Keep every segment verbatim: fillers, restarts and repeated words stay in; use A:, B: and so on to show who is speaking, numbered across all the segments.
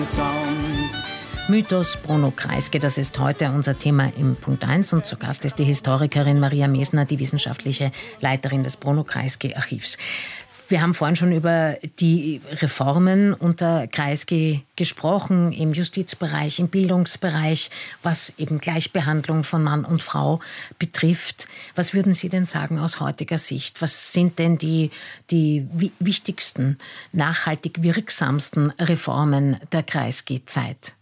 A: Mythos Bruno Kreisky, das ist heute unser Thema im Punkt eins. Und zu Gast ist die Historikerin Maria Mesner, die wissenschaftliche Leiterin des Bruno Kreisky Archivs. Wir haben vorhin schon über die Reformen unter Kreisky gesprochen, im Justizbereich, im Bildungsbereich, was eben Gleichbehandlung von Mann und Frau betrifft. Was würden Sie denn sagen aus heutiger Sicht? Was sind denn die, die wichtigsten, nachhaltig wirksamsten Reformen der Kreisky-Zeit?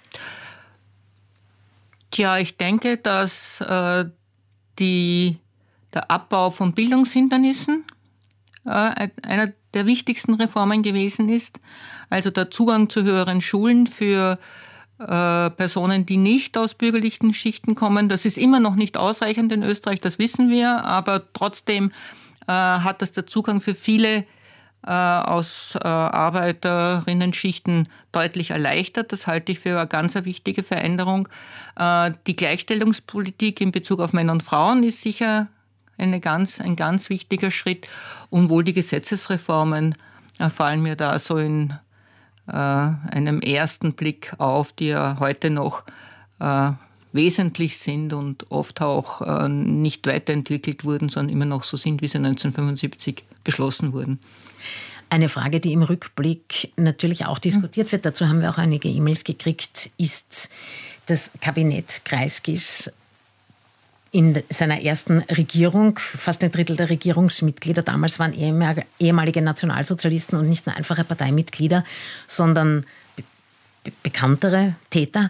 B: Tja, ich denke, dass äh, die, der Abbau von Bildungshindernissen äh, einer der wichtigsten Reformen gewesen ist. Also der Zugang zu höheren Schulen für äh, Personen, die nicht aus bürgerlichen Schichten kommen. Das ist immer noch nicht ausreichend in Österreich, das wissen wir, aber trotzdem äh, hat das der Zugang für viele aus äh, Arbeiterinnen-Schichten deutlich erleichtert. Das halte ich für eine ganz wichtige Veränderung. Äh, die Gleichstellungspolitik in Bezug auf Männer und Frauen ist sicher eine ganz, ein ganz wichtiger Schritt. Und wohl die Gesetzesreformen äh, fallen mir da so in äh, einem ersten Blick auf, die ja heute noch äh, wesentlich sind und oft auch äh, nicht weiterentwickelt wurden, sondern immer noch so sind, wie sie neunzehnhundertfünfundsiebzig beschlossen wurden.
A: Eine Frage, die im Rückblick natürlich auch diskutiert wird, dazu haben wir auch einige E-Mails gekriegt, ist das Kabinett Kreiskys in seiner ersten Regierung. Fast ein Drittel der Regierungsmitglieder damals waren ehemalige Nationalsozialisten und nicht nur einfache Parteimitglieder, sondern be- bekanntere Täter.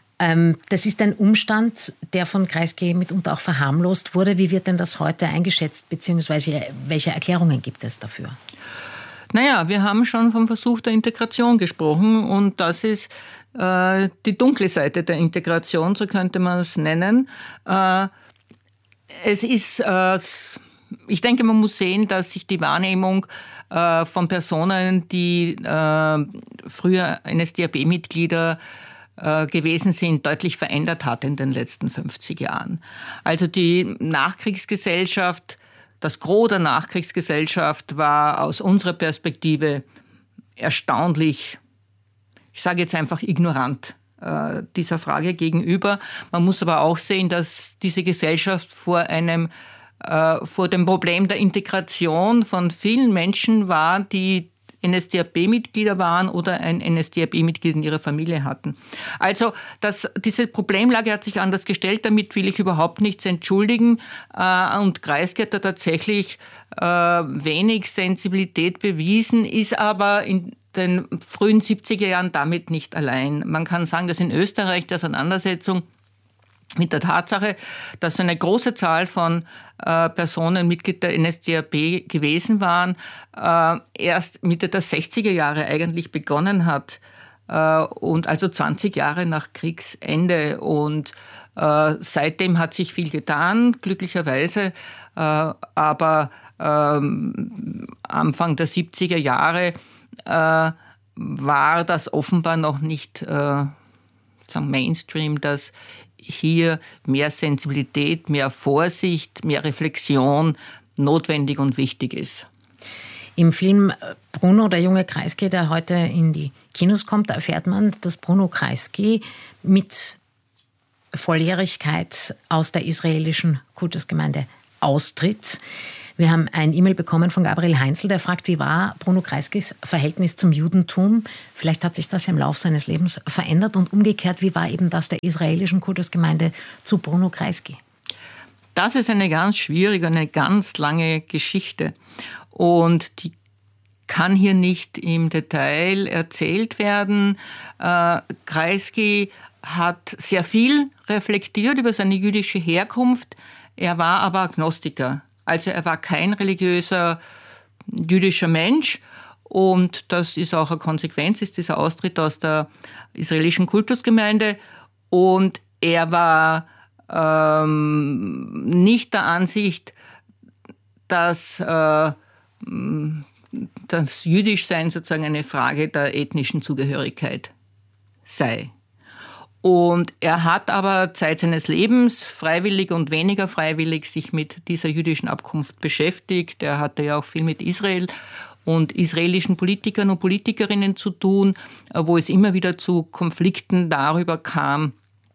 A: Das ist ein Umstand, der von Kreisky mitunter auch verharmlost wurde. Wie wird denn das heute eingeschätzt, beziehungsweise welche Erklärungen gibt es dafür?
B: Naja, wir haben schon vom Versuch der Integration gesprochen und das ist äh, die dunkle Seite der Integration, so könnte man es nennen. Äh, es ist, äh, ich denke, man muss sehen, dass sich die Wahrnehmung äh, von Personen, die äh, früher N S D A P-Mitglieder gewesen sind, deutlich verändert hat in den letzten fünfzig Jahren. Also die Nachkriegsgesellschaft, das Gros der Nachkriegsgesellschaft war aus unserer Perspektive erstaunlich, ich sage jetzt einfach ignorant äh, dieser Frage gegenüber. Man muss aber auch sehen, dass diese Gesellschaft vor einem, äh, vor dem Problem der Integration von vielen Menschen war, die N S D A P-Mitglieder waren oder ein N S D A P-Mitglied in ihrer Familie hatten. Also das, diese Problemlage hat sich anders gestellt, damit will ich überhaupt nichts entschuldigen. Und Kreisky hat da tatsächlich wenig Sensibilität bewiesen, ist aber in den frühen siebziger Jahren damit nicht allein. Man kann sagen, dass in Österreich die Auseinandersetzung mit der Tatsache, dass eine große Zahl von äh, Personen Mitglied der N S D A P gewesen waren, äh, erst Mitte der sechziger Jahre eigentlich begonnen hat äh, und also zwanzig Jahre nach Kriegsende. Und äh, seitdem hat sich viel getan, glücklicherweise, äh, aber äh, Anfang der siebziger Jahre äh, war das offenbar noch nicht äh, sagen Mainstream, dass hier mehr Sensibilität, mehr Vorsicht, mehr Reflexion notwendig und wichtig ist.
A: Im Film Bruno, der junge Kreisky, der heute in die Kinos kommt, da erfährt man, dass Bruno Kreisky mit Volljährigkeit aus der israelischen Kultusgemeinde austritt. Wir haben ein E-Mail bekommen von Gabriel Heinzel, der fragt, wie war Bruno Kreiskys Verhältnis zum Judentum? Vielleicht hat sich das ja im Laufe seines Lebens verändert und umgekehrt, wie war eben das der israelischen Kultusgemeinde zu Bruno Kreisky?
B: Das ist eine ganz schwierige, eine ganz lange Geschichte und die kann hier nicht im Detail erzählt werden. Äh, Kreisky hat sehr viel reflektiert über seine jüdische Herkunft, er war aber Agnostiker. Also er war kein religiöser jüdischer Mensch und das ist auch eine Konsequenz, ist dieser Austritt aus der israelischen Kultusgemeinde und er war ähm, nicht der Ansicht, dass äh, das Jüdischsein sozusagen eine Frage der ethnischen Zugehörigkeit sei. Und er hat aber Zeit seines Lebens, freiwillig und weniger freiwillig, sich mit dieser jüdischen Abkunft beschäftigt. Er hatte ja auch viel mit Israel und israelischen Politikern und Politikerinnen zu tun, wo es immer wieder zu Konflikten darüber kam,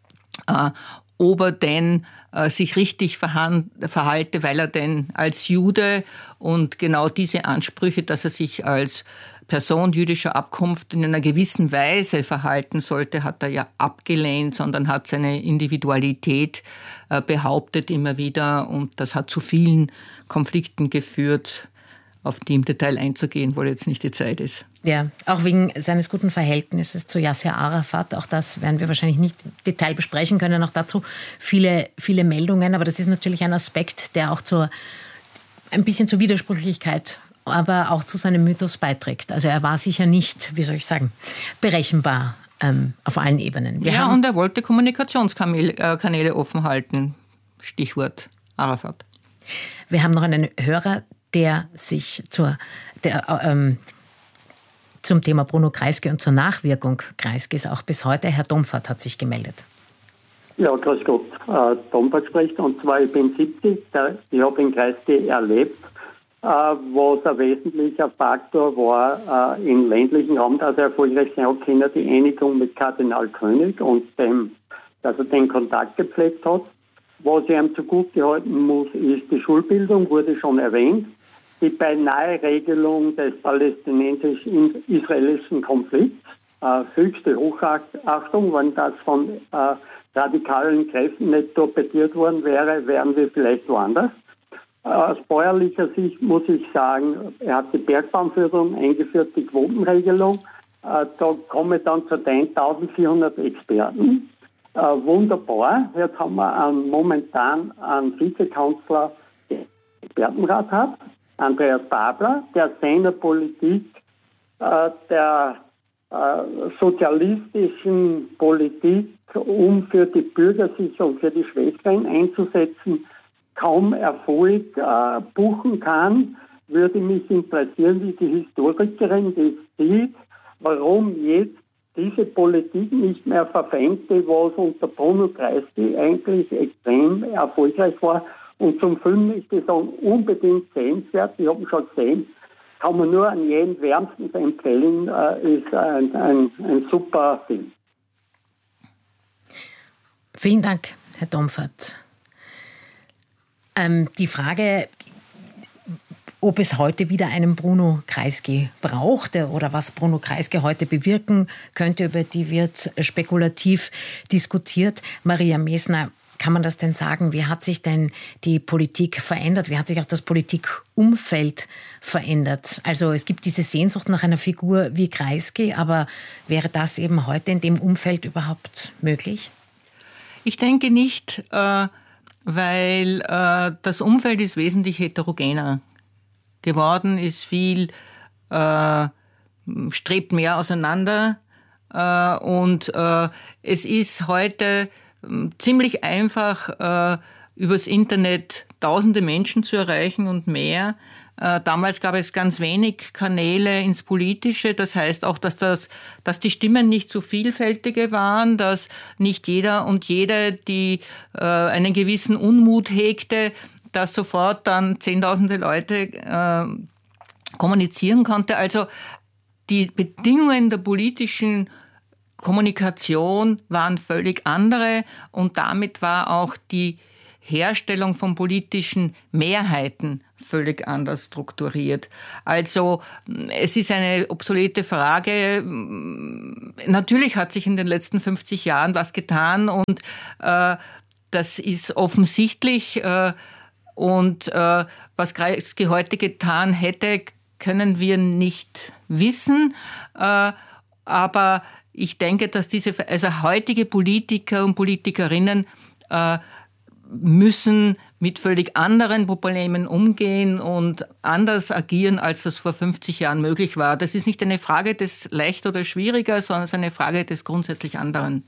B: ob er denn sich richtig verhalte, weil er denn als Jude und genau diese Ansprüche, dass er sich als Person jüdischer Abkunft in einer gewissen Weise verhalten sollte, hat er ja abgelehnt, sondern hat seine Individualität behauptet immer wieder. Und das hat zu vielen Konflikten geführt, auf die im Detail einzugehen, wo jetzt nicht die Zeit ist.
A: Ja, auch wegen seines guten Verhältnisses zu Yasser Arafat. Auch das werden wir wahrscheinlich nicht im Detail besprechen können. Auch dazu viele, viele Meldungen. Aber das ist natürlich ein Aspekt, der auch zur, ein bisschen zur Widersprüchlichkeit, aber auch zu seinem Mythos beiträgt. Also er war sicher nicht, wie soll ich sagen, berechenbar ähm, auf allen Ebenen.
B: Wir ja, und er wollte Kommunikationskanäle offen halten. Stichwort Arafat.
A: Wir haben noch einen Hörer, der sich zur, der, ähm, zum Thema Bruno Kreisky und zur Nachwirkung Kreiskys auch bis heute, Herr Domfahrt, hat sich gemeldet.
C: Ja, grüß Gott. Äh, Domfahrt spricht, und zwar, ich bin siebzig, der, ich habe den Kreisky erlebt, äh, was ein wesentlicher Faktor war äh, im ländlichen Raum, dass er erfolgreich sein hat können, die Einigung mit Kardinal König und dem, dass er den Kontakt gepflegt hat. Was ich ihm zugute halten muss, ist die Schulbildung, wurde schon erwähnt. Die beinahe Regelung des palästinensisch-israelischen Konflikts, äh, höchste Hochachtung, wenn das von äh, radikalen Kräften nicht torpediert worden wäre, wären wir vielleicht woanders. Äh, aus bäuerlicher Sicht muss ich sagen, er hat die Bergbaumförderung eingeführt, die Quotenregelung. Äh, da komme ich dann zu den eintausendvierhundert Experten. Äh, wunderbar. Jetzt haben wir einen, momentan einen Vizekanzler, der Expertenrat hat, Andreas Babler, der seiner Politik, äh, der äh, sozialistischen Politik, um für die Bürgersicherung, für die Schwächeren einzusetzen, kaum Erfolg äh, buchen kann. Würde mich interessieren, wie die Historikerin das sieht, warum jetzt diese Politik nicht mehr verfängte, was unter Bruno Kreisky eigentlich extrem erfolgreich war. Und zum Film möchte ich sagen, unbedingt sehenswert. Ich habe ihn schon gesehen. Kann man nur an jeden wärmstens empfehlen. Äh, ist ein, ein, ein super Film.
A: Vielen Dank, Herr Domfahrt. Ähm, die Frage, ob es heute wieder einen Bruno Kreisky braucht oder was Bruno Kreisky heute bewirken könnte, über die wird spekulativ diskutiert. Maria Mesner, kann man das denn sagen? Wie hat sich denn die Politik verändert? Wie hat sich auch das Politikumfeld verändert? Also es gibt diese Sehnsucht nach einer Figur wie Kreisky, aber wäre das eben heute in dem Umfeld überhaupt möglich?
B: Ich denke nicht, äh, weil äh, das Umfeld ist wesentlich heterogener geworden, ist viel, äh, strebt mehr auseinander äh, und äh, es ist heute ziemlich einfach, äh, übers Internet tausende Menschen zu erreichen und mehr. Äh, damals gab es ganz wenig Kanäle ins Politische. Das heißt auch, dass, das, dass die Stimmen nicht so vielfältige waren, dass nicht jeder und jede, die äh, einen gewissen Unmut hegte, dass sofort dann zehntausende Leute äh, kommunizieren konnte. Also die Bedingungen der politischen Kommunikation waren völlig andere und damit war auch die Herstellung von politischen Mehrheiten völlig anders strukturiert. Also es ist eine obsolete Frage. Natürlich hat sich in den letzten fünfzig Jahren was getan und äh, das ist offensichtlich. Äh, und äh, was Kreisky heute getan hätte, können wir nicht wissen. Äh, aber ich denke, dass diese, also heutige Politiker und Politikerinnen äh, müssen mit völlig anderen Problemen umgehen und anders agieren, als das vor fünfzig Jahren möglich war. Das ist nicht eine Frage des leicht oder schwieriger, sondern es ist eine Frage des grundsätzlich anderen.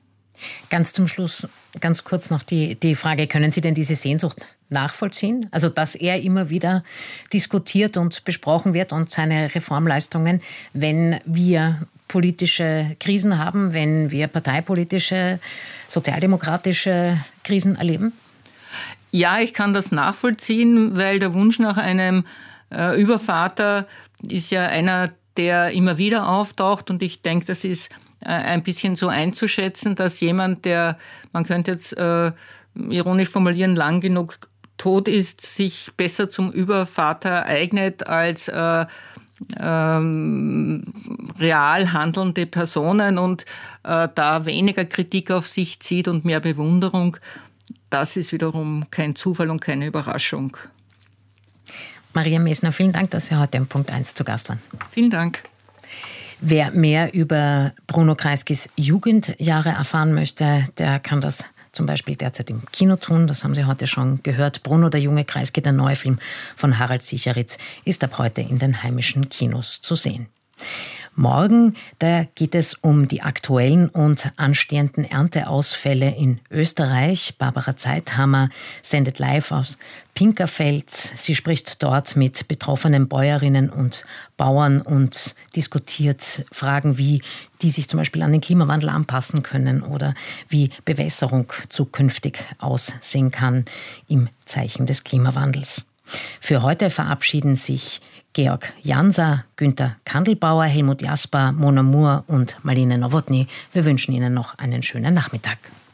A: Ganz zum Schluss, ganz kurz noch die, die Frage, können Sie denn diese Sehnsucht nachvollziehen? Also, dass er immer wieder diskutiert und besprochen wird und seine Reformleistungen, wenn wir politische Krisen haben, wenn wir parteipolitische, sozialdemokratische Krisen erleben?
B: Ja, ich kann das nachvollziehen, weil der Wunsch nach einem äh, Übervater, ist ja einer, der immer wieder auftaucht und ich denke, das ist ein bisschen so einzuschätzen, dass jemand, der, man könnte jetzt äh, ironisch formulieren, lang genug tot ist, sich besser zum Übervater eignet als äh, ähm, real handelnde Personen und äh, da weniger Kritik auf sich zieht und mehr Bewunderung. Das ist wiederum kein Zufall und keine Überraschung.
A: Maria Mesner, vielen Dank, dass Sie heute im Punkt eins zu Gast waren.
B: Vielen Dank.
A: Wer mehr über Bruno Kreiskys Jugendjahre erfahren möchte, der kann das zum Beispiel derzeit im Kino tun. Das haben Sie heute schon gehört. Bruno, der junge Kreisky, der neue Film von Harald Sicheritz, ist ab heute in den heimischen Kinos zu sehen. Morgen, da geht es um die aktuellen und anstehenden Ernteausfälle in Österreich. Barbara Zeithammer sendet live aus Pinkerfeld. Sie spricht dort mit betroffenen Bäuerinnen und Bauern und diskutiert Fragen, wie die sich zum Beispiel an den Klimawandel anpassen können oder wie Bewässerung zukünftig aussehen kann im Zeichen des Klimawandels. Für heute verabschieden sich Georg Janser, Günther Kandelbauer, Helmut Jasper, Mona Moore und Marlene Nowotny. Wir wünschen Ihnen noch einen schönen Nachmittag.